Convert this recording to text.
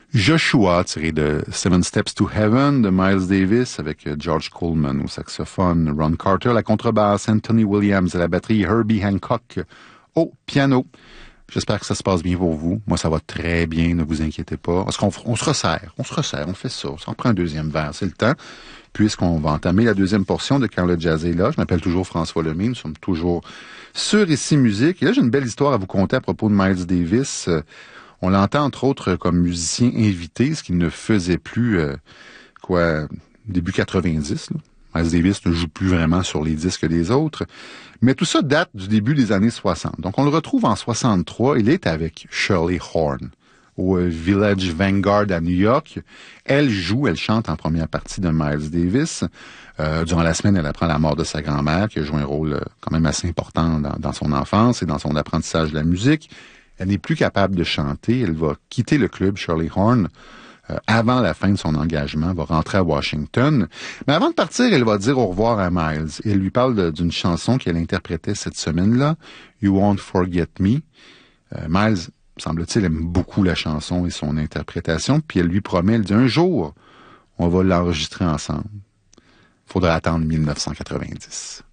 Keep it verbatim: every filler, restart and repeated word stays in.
Joshua, tiré de Seven Steps to Heaven de Miles Davis avec George Coleman au saxophone, Ron Carter à la contrebasse, Anthony Williams à la batterie, Herbie Hancock au piano. J'espère que ça se passe bien pour vous. Moi, ça va très bien, ne vous inquiétez pas. Parce qu'on on se resserre, on se resserre, on fait ça. On s'en prend un deuxième verre, c'est le temps. Puisqu'on va entamer la deuxième portion de Quand le jazz est là. Je m'appelle toujours François Lemay, nous sommes toujours sur Ici Musique. Et là, j'ai une belle histoire à vous conter à propos de Miles Davis. On l'entend entre autres comme musicien invité, ce qu'il ne faisait plus, euh, quoi, début quatre-vingt-dix. Là. Miles Davis ne joue plus vraiment sur les disques des autres. Mais tout ça date du début des années soixante. Donc on le retrouve en soixante-trois. Il est avec Shirley Horn au Village Vanguard à New York. Elle joue, elle chante en première partie de Miles Davis. Euh, durant la semaine, elle apprend la mort de sa grand-mère, qui a joué un rôle euh, quand même assez important dans, dans son enfance et dans son apprentissage de la musique. Elle n'est plus capable de chanter. Elle va quitter le club Shirley Horn euh, avant la fin de son engagement, va rentrer à Washington. Mais avant de partir, elle va dire au revoir à Miles. Et elle lui parle de, d'une chanson qu'elle interprétait cette semaine-là, You Won't Forget Me. Euh, Miles, semble-t-il, aime beaucoup la chanson et son interprétation. Puis elle lui promet, elle dit, un jour, on va l'enregistrer ensemble. Faudra attendre mille neuf cent quatre-vingt-dix.